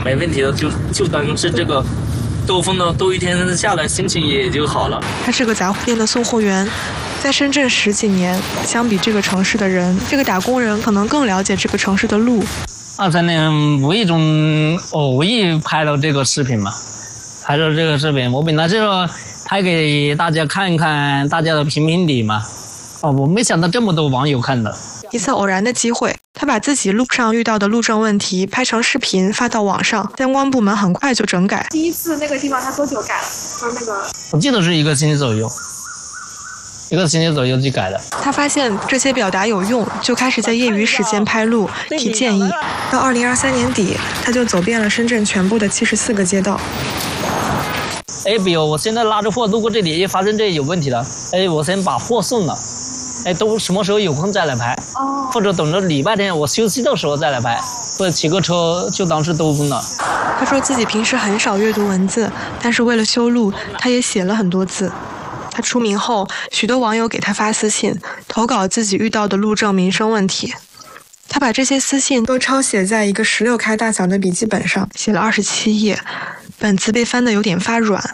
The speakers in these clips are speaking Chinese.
没问题的，就当是这个兜风呢，兜一天下来心情也就好了。 他是个杂货店的送货员，在深圳10几年，相比这个城市的人，这个打工人可能更了解这个城市的路。 23年无意拍了这个视频嘛，拍了这个视频，我本来就是拍给大家看一看大家的评理嘛。我没想到这么多网友看的。 一次偶然的机会，他把自己路上遇到的路政问题拍成视频发到网上，相关部门很快就整改。 第一次那个地方他多久改了？就是那个， 我记得是1个星期左右，1个星期左右就改了。 他发现这些表达有用，就开始在业余时间拍路提建议。到2023年底，他就走遍了深圳全部的74个街道。 比如我现在拉着货路过这里，发现这有问题了，我先把货送了。都什么时候有空再来拍，或者等着礼拜天我休息的时候再来拍，或者骑个车就当是兜风了。 他说自己平时很少阅读文字，但是为了修路，他也写了很多字。他出名后，许多网友给他发私信，投稿自己遇到的路政民生问题。他把这些私信都抄写在一个16开大小的笔记本上，写了27页，本子被翻得有点发软。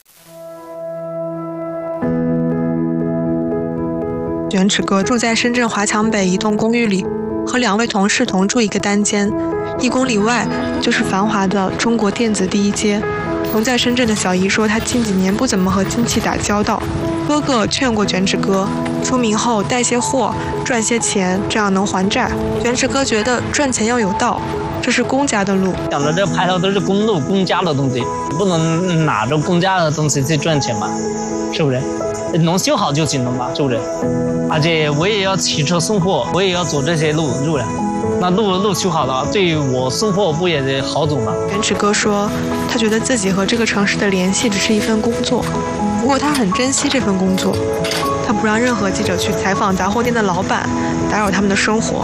卷尺哥住在深圳华强北一栋公寓里，和2位同事同住一个单间，1公里外就是繁华的中国电子第一街。同在深圳的小姨说，她近几年不怎么和亲戚打交道。哥哥劝过卷尺哥，出名后带些货，赚些钱，这样能还债。卷尺哥觉得赚钱要有道，这是公家的路。 想着这拍的都是公路、公家的东西，不能拿着公家的东西去赚钱嘛，是不是？能修好就行了嘛，是不是？而且我也要骑车送货，我也要走这些路，是不是？那路修好了，对于我送货不也得好走吗？ 卷尺哥说，他觉得自己和这个城市的联系只是一份工作，不过他很珍惜这份工作。他不让任何记者去采访杂货店的老板，打扰他们的生活。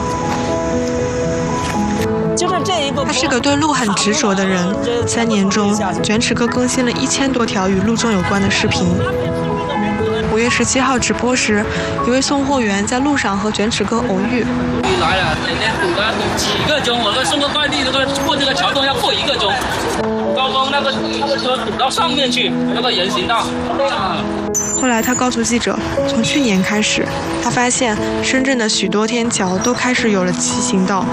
就是这一步。 他是个对路很执着的人。3年中，卷尺哥更新了1000多条与路政有关的视频。5月17号直播时，一位送货员在路上和卷尺哥偶遇。 来了，每天堵几个钟，我们送个快递，过这个桥洞要过1个钟。高峰那个车堵到上面去，那个人行道。 后来他告诉记者，从去年开始，他发现深圳的许多天桥都开始有了骑行道。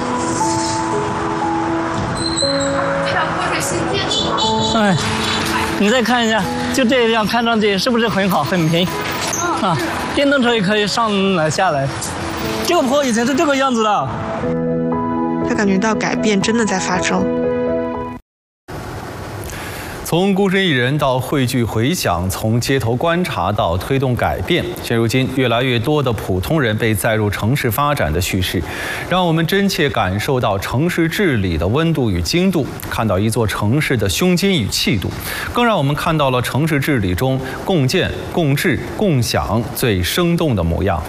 你再看一下，就这样看上去是不是很好很平？电动车也可以上来下来。这个坡以前是这个样子的。 他感觉到改变真的在发生。 从孤身一人到汇聚回响，从街头观察到推动改变，现如今越来越多的普通人被载入城市发展的叙事，让我们真切感受到城市治理的温度与精度，看到一座城市的胸襟与气度，更让我们看到了城市治理中共建、共治、共享最生动的模样。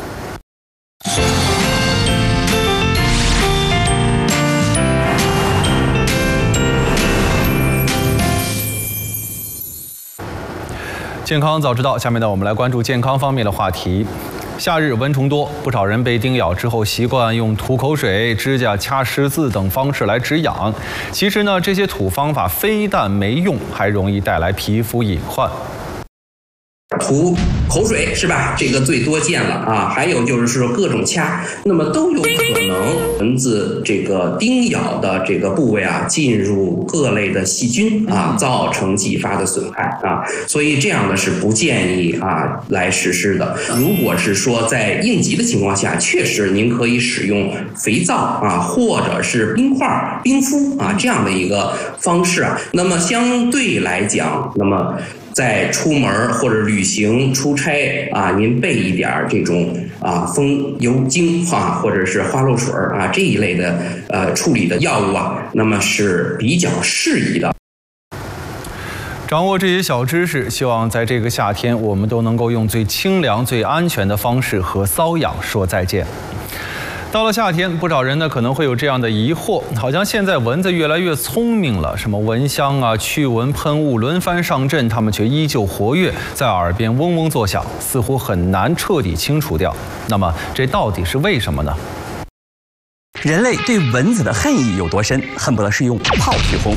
健康早知道，下面呢，我们来关注健康方面的话题。夏日蚊虫多，不少人被叮咬之后习惯用吐口水、指甲掐十字等方式来止痒。其实呢，这些土方法非但没用，还容易带来皮肤隐患。 吐口水是吧？这个最多见了啊。还有就是说各种掐，那么都有可能蚊子这个叮咬的这个部位啊，进入各类的细菌啊，造成继发的损害啊。所以这样呢是不建议啊来实施的。如果是说在应急的情况下，确实您可以使用肥皂啊，或者是冰块、冰敷啊这样的一个方式啊。那么相对来讲，那么在出门或者旅行、出差啊，您备一点这种风油精或者是花露水啊这一类的处理的药物啊，那么是比较适宜的。 掌握这些小知识，希望在这个夏天，我们都能够用最清凉、最安全的方式和瘙痒说再见。到了夏天，不少人呢可能会有这样的疑惑，好像现在蚊子越来越聪明了，什么蚊香啊、驱蚊喷雾轮番上阵，它们却依旧活跃，在耳边嗡嗡作响，似乎很难彻底清除掉。那么这到底是为什么呢？ 人类对蚊子的恨意有多深，恨不得是用炮去轰。